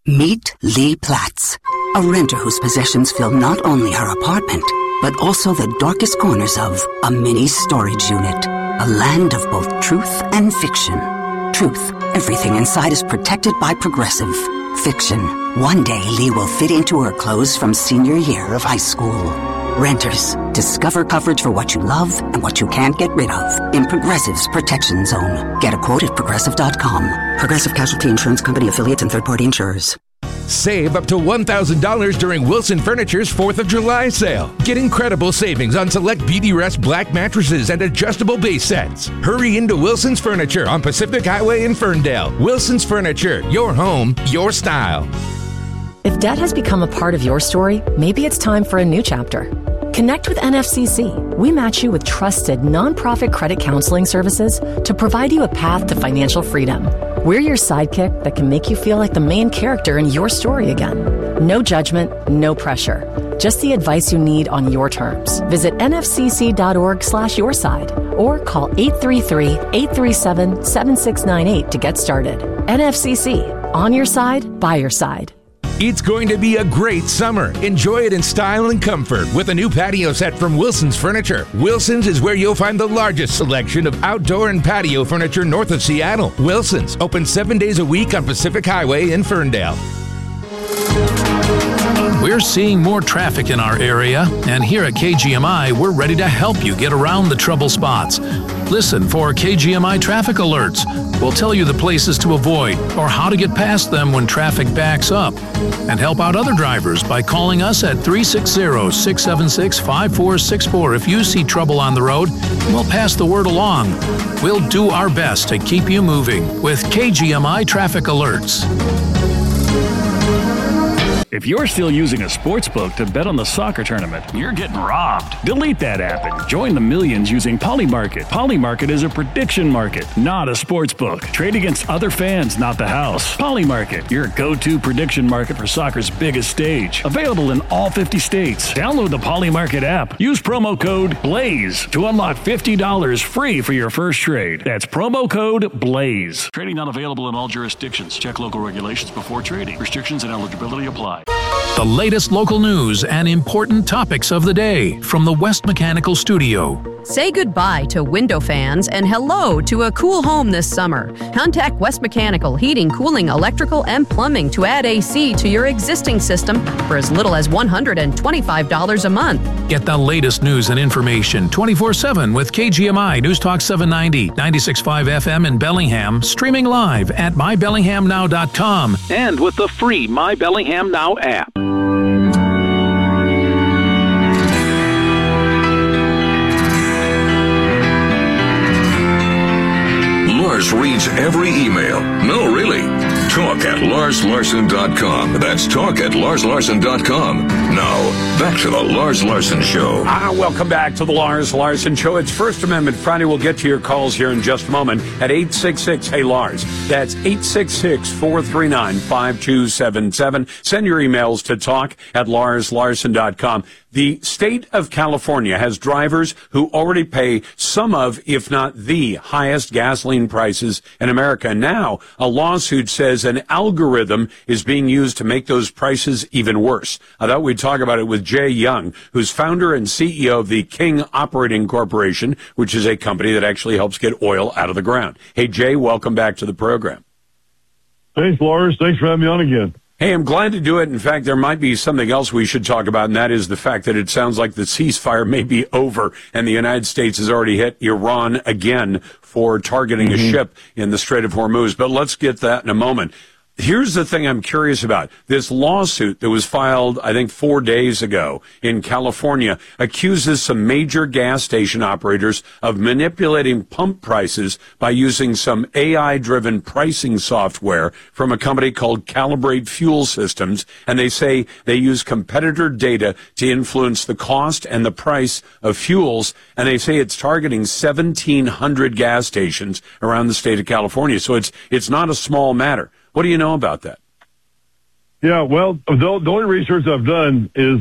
Meet Lee Platts, a renter whose possessions fill not only her apartment, but also the darkest corners of a mini storage unit. A land of both truth and fiction. Truth, everything inside is protected by Progressive. Fiction, one day Lee will fit into her clothes from senior year of high school. Renters, discover coverage for what you love and what you can't get rid of in Progressive's Protection Zone. Get a quote at Progressive.com. Progressive Casualty Insurance Company affiliates and third-party insurers. Save up to $1,000 during Wilson Furniture's 4th of July sale. Get incredible savings on select Beautyrest black mattresses and adjustable base sets. Hurry into Wilson's Furniture on Pacific Highway in Ferndale. Wilson's Furniture, your home, your style. If debt has become a part of your story, maybe it's time for a new chapter. Connect with NFCC. We match you with trusted nonprofit credit counseling services to provide you a path to financial freedom. We're your sidekick that can make you feel like the main character in your story again. No judgment, no pressure. Just the advice you need on your terms. Visit nfcc.org/yourside or call 833-837-7698 to get started. NFCC. On your side, by your side. It's going to be a great summer. Enjoy it in style and comfort with a new patio set from Wilson's Furniture. Wilson's is where you'll find the largest selection of outdoor and patio furniture north of Seattle. Wilson's, open 7 days a week on Pacific Highway in Ferndale. We're seeing more traffic in our area, and here at KGMI, we're ready to help you get around the trouble spots. Listen for KGMI traffic alerts. We'll tell you the places to avoid or how to get past them when traffic backs up. And help out other drivers by calling us at 360-676-5464 if you see trouble on the road. We'll pass the word along. We'll do our best to keep you moving with KGMI traffic alerts. If you're still using a sportsbook to bet on the soccer tournament, you're getting robbed. Delete that app and join the millions using Polymarket. Polymarket is a prediction market, not a sportsbook. Trade against other fans, not the house. Polymarket, your go-to prediction market for soccer's biggest stage. Available in all 50 states. Download the Polymarket app. Use promo code BLAZE to unlock $50 free for your first trade. That's promo code BLAZE. Trading not available in all jurisdictions. Check local regulations before trading. Restrictions and eligibility apply. The latest local news and important topics of the day from the West Mechanical Studio. Say goodbye to window fans and hello to a cool home this summer. Contact West Mechanical Heating, Cooling, Electrical, and Plumbing to add AC to your existing system for as little as $125 a month. Get the latest news and information 24/7 with KGMI News Talk 790, 96.5 FM in Bellingham, streaming live at mybellinghamnow.com and with the free My Bellingham Now app. Lars reads every email. No, really. Talk at LarsLarson.com. That's talk at LarsLarson.com. Now, back to the Lars Larson Show. Welcome back to the Lars Larson Show. It's First Amendment Friday. We'll get to your calls here in just a moment at 866-HEY-LARS. That's 866-439-5277. Send your emails to talk at LarsLarson.com. The state of California has drivers who already pay some of, if not the highest gasoline prices in America. Now, a lawsuit says an algorithm is being used to make those prices even worse. I thought we'd talk about it with Jay Young, who's founder and CEO of the King Operating Corporation, which is a company that actually helps get oil out of the ground. Hey, Jay, welcome back to the program. Thanks, Lars. Thanks for having me on again. Hey, I'm glad to do it. In fact, there might be something else we should talk about, and that is the fact that it sounds like the ceasefire may be over, and the United States has already hit Iran again for targeting a ship in the Strait of Hormuz. But let's get that in a moment. Here's the thing I'm curious about. This lawsuit that was filed, I think, 4 days ago in California accuses some major gas station operators of manipulating pump prices by using some AI-driven pricing software from a company called Calibrate Fuel Systems. And they say they use competitor data to influence the cost and the price of fuels. And they say it's targeting 1,700 gas stations around the state of California. So it's not a small matter. What do you know about that? Yeah, well, the only research I've done is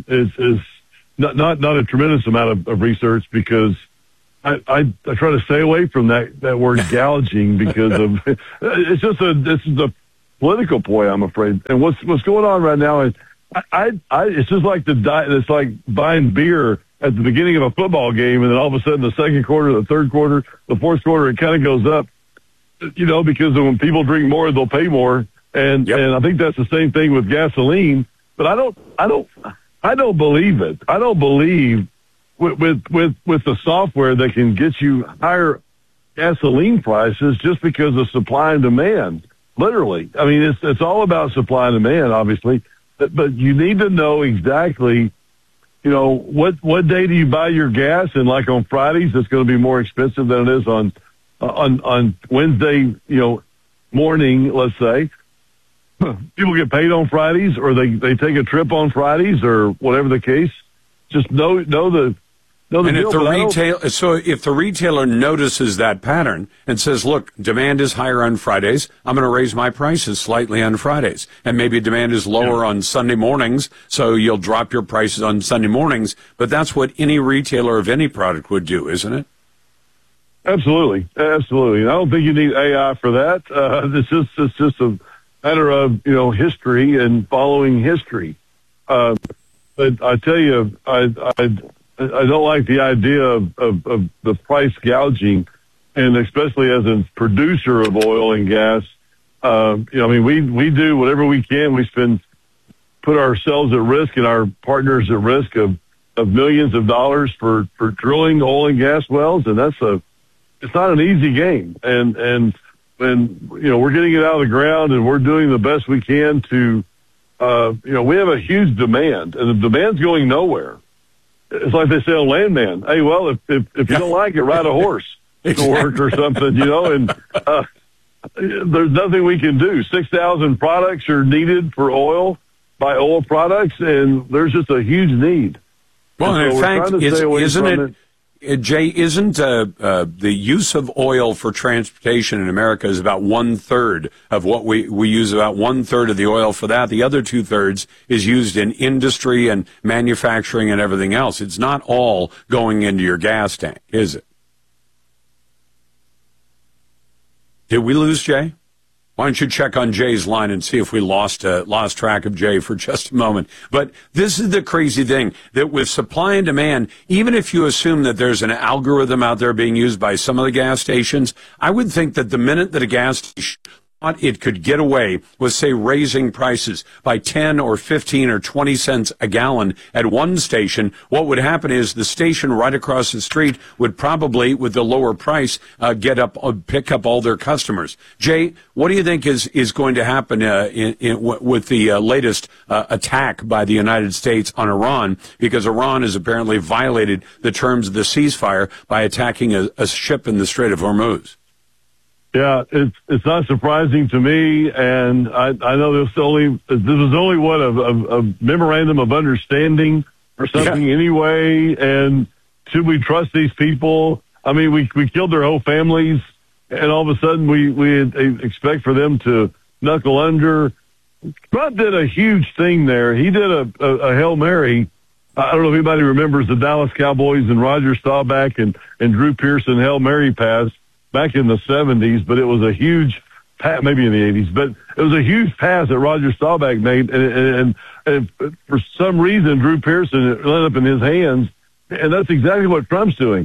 not a tremendous amount of research because I try to stay away from that word gouging because of it's just this is political ploy, I'm afraid. And what's going on right now is it's just like it's like buying beer at the beginning of a football game, and then all of a sudden the second quarter, the third quarter, the fourth quarter, it kind of goes up, because when people drink more, they'll pay more. And I think that's the same thing with gasoline. But I don't believe it. I don't believe with the software that can get you higher gasoline prices just because of supply and demand. Literally, I mean, it's all about supply and demand, obviously. But you need to know exactly, what day do you buy your gas? And like on Fridays, it's going to be more expensive than it is on Wednesday, morning, let's say. People get paid on Fridays, or they take a trip on Fridays, or whatever the case. Just know the and if the retailer notices that pattern and says, look, demand is higher on Fridays, I'm going to raise my prices slightly on Fridays. And maybe demand is lower on Sunday mornings, so you'll drop your prices on Sunday mornings. But that's what any retailer of any product would do, isn't it? Absolutely. I don't think you need AI for that. It's just a matter of, history and following history. But I tell you, I don't like the idea of the price gouging, and especially as a producer of oil and gas. We do whatever we can. We put ourselves at risk and our partners at risk of millions of dollars for drilling oil and gas wells, and it's not an easy game. And we're getting it out of the ground, and we're doing the best we can to, we have a huge demand, and the demand's going nowhere. It's like they say on Landman, hey, well, if you don't like it, ride a horse to work or something, and there's nothing we can do. 6,000 products are needed for oil by oil products, and there's just a huge need. Well, and in fact, Jay, isn't the use of oil for transportation in America is about 1/3 of what we use, about 1/3 of the oil for that. The other 2/3 is used in industry and manufacturing and everything else. It's not all going into your gas tank, is it? Did we lose Jay? Why don't you check on Jay's line and see if we lost track of Jay for just a moment. But this is the crazy thing, that with supply and demand, even if you assume that there's an algorithm out there being used by some of the gas stations, I would think that the minute that a gas station thought it could get away with, say, raising prices by 10 or 15 or 20 cents a gallon at one station, what would happen is the station right across the street would probably, with the lower price, pick up all their customers. Jay, what do you think is going to happen with the latest attack by the United States on Iran? Because Iran has apparently violated the terms of the ceasefire by attacking a ship in the Strait of Hormuz. Yeah, it's not surprising to me, and I know this was only what a memorandum of understanding or something anyway. And should we trust these people? I mean, we killed their whole families, and all of a sudden we expect for them to knuckle under. Trump did a huge thing there. He did a Hail Mary. I don't know if anybody remembers the Dallas Cowboys and Roger Staubach and Drew Pearson Hail Mary pass back in the 70s, but it was a huge pass, maybe in the 80s, but it was a huge pass that Roger Staubach made, and for some reason, Drew Pearson, it ended up in his hands, and that's exactly what Trump's doing.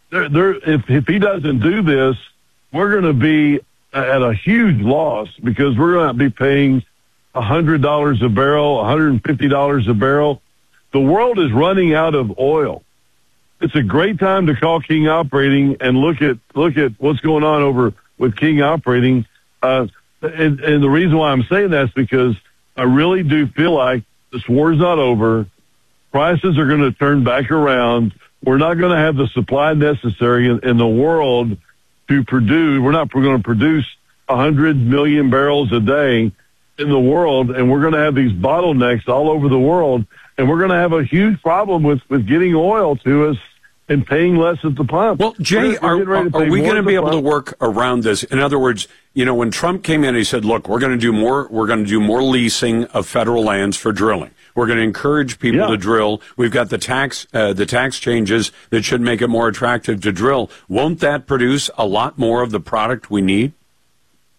If he doesn't do this, we're going to be at a huge loss, because we're going to be paying $100 a barrel, $150 a barrel. The world is running out of oil. It's a great time to call King Operating and look at what's going on over with King Operating. And the reason why I'm saying that is because I really do feel like this war is not over. Prices are going to turn back around. We're not going to have the supply necessary in the world to produce. We're going to produce 100 million barrels a day in the world, and we're going to have these bottlenecks all over the world, and we're going to have a huge problem with getting oil to us and paying less at the pump. Well, Jay, are we going to be able to work around this? In other words, when Trump came in, he said, look, we're going to do more leasing of federal lands for drilling. We're going to encourage people to drill. We've got the tax changes that should make it more attractive to drill. Won't that produce a lot more of the product we need?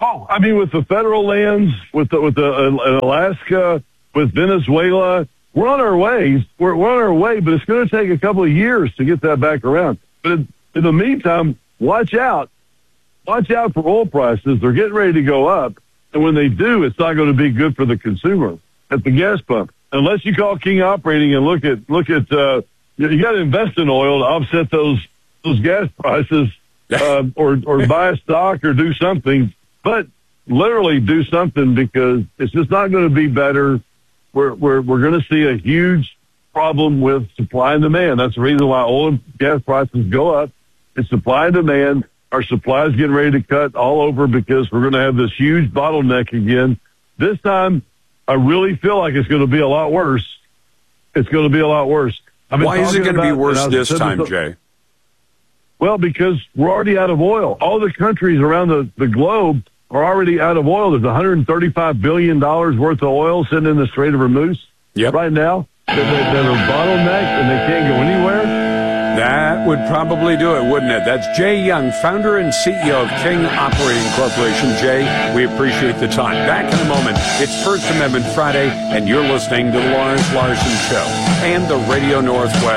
Oh, I mean, with the federal lands, with Alaska, with Venezuela, we're on our way. We're on our way, but it's going to take a couple of years to get that back around. But in the meantime, watch out. Watch out for oil prices. They're getting ready to go up. And when they do, it's not going to be good for the consumer at the gas pump. Unless you call King Operating and look at you got to invest in oil to offset those gas prices, or buy a stock or do something. But literally do something, because it's just not going to be better. We're going to see a huge problem with supply and demand. That's the reason why oil and gas prices go up. It's supply and demand. Our supply is getting ready to cut all over because we're going to have this huge bottleneck again. This time, I really feel like it's going to be a lot worse. It's going to be a lot worse. Why is it going to be worse this time, Jay? Well, because we're already out of oil. All the countries around the globe are already out of oil. There's $135 billion worth of oil sitting in the Strait of Hormuz right now that are bottlenecked and they can't go anywhere. That would probably do it, wouldn't it? That's Jay Young, founder and CEO of King Operating Corporation. Jay, we appreciate the time. Back in a moment. It's First Amendment Friday, and you're listening to the Lawrence Larson Show and the Radio Northwest.